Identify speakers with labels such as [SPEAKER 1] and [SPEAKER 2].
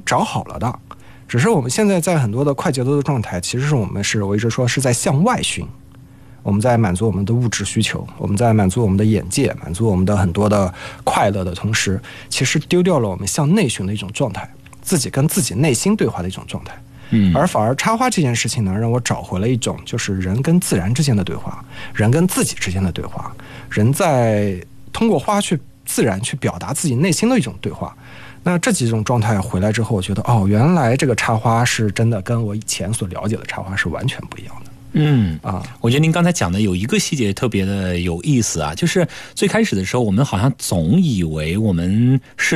[SPEAKER 1] 找好了的，只是我们现在在很多的快节奏的状态，其实我一直说是在向外寻，我们在满足我们的物质需求，我们在满足我们的眼界，满足我们的很多的快乐的同时，其实丢掉了我们向内寻的一种状态，自己跟自己内心对话的一种状态。而反而插花这件事情呢，让我找回了一种就是人跟自然之间的对话，人跟自己之间的对话，人在通过花去自然去表达自己内心的一种对话。那这几种状态回来之后，我觉得原来这个插花是真的跟我以前所了解的插花是完全不一样的。
[SPEAKER 2] 我觉得您刚才讲的有一个细节特别的有意思啊，就是最开始的时候我们好像总以为我们是